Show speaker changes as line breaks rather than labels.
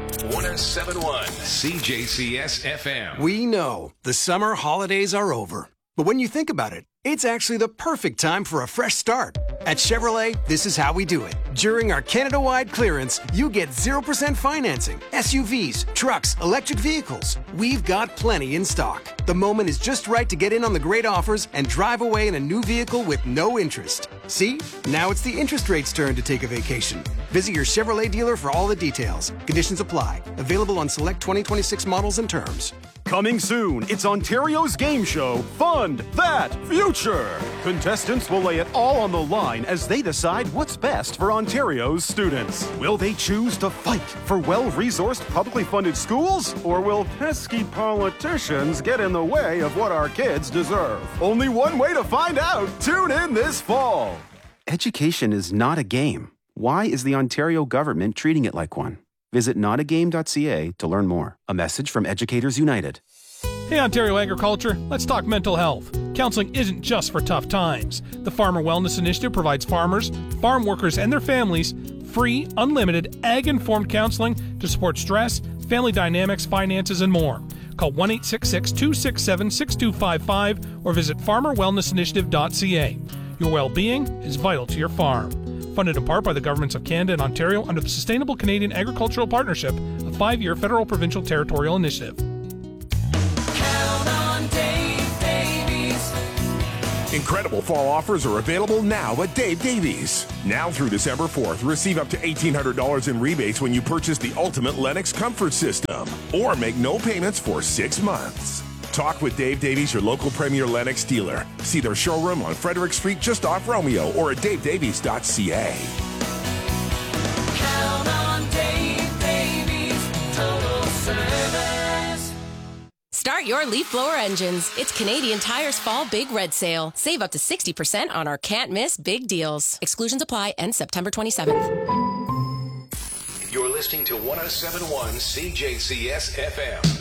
107.1 CJCS FM.
We know the summer holidays are over. But when you think about it, it's actually the perfect time for a fresh start. At Chevrolet, this is how we do it. During our Canada-wide clearance, you get 0% financing, SUVs, trucks, electric vehicles. We've got plenty in stock. The moment is just right to get in on the great offers and drive away in a new vehicle with no interest. See? Now it's the interest rate's turn to take a vacation. Visit your Chevrolet dealer for all the details. Conditions apply. Available on select 2026 models and terms.
Coming soon, it's Ontario's game show, Fund That Future. Contestants will lay it all on the line as they decide what's best for Ontario's students. Will they choose to fight for well-resourced, publicly funded schools? Or will pesky politicians get in the way of what our kids deserve? Only one way to find out. Tune in this fall.
Education is not a game. Why is the Ontario government treating it like one? Visit notagame.ca to learn more. A message from Educators United.
Hey, Ontario Agriculture, let's talk mental health. Counseling isn't just for tough times. The Farmer Wellness Initiative provides farmers, farm workers, and their families free, unlimited, ag-informed counseling to support stress, family dynamics, finances, and more. Call 1-866-267-6255 or visit farmerwellnessinitiative.ca. Your well-being is vital to your farm. Funded in part by the governments of Canada and Ontario under the Sustainable Canadian Agricultural Partnership, a 5-year federal provincial territorial initiative.
Count on Dave Davies.
Incredible fall offers are available now at Dave Davies. Now through December 4th, receive up to $1,800 in rebates when you purchase the Ultimate Lennox Comfort System or make no payments for 6 months. Talk with Dave Davies, your local Premier Lennox dealer. See their showroom on Frederick Street just off Romeo or at davedavies.ca.
Count on Dave Davies. Total service.
Start your leaf blower engines. It's Canadian Tire's Fall Big Red Sale. Save up to 60% on our can't-miss big deals. Exclusions apply. Ends September 27th.
You're listening to 107.1 CJCS FM.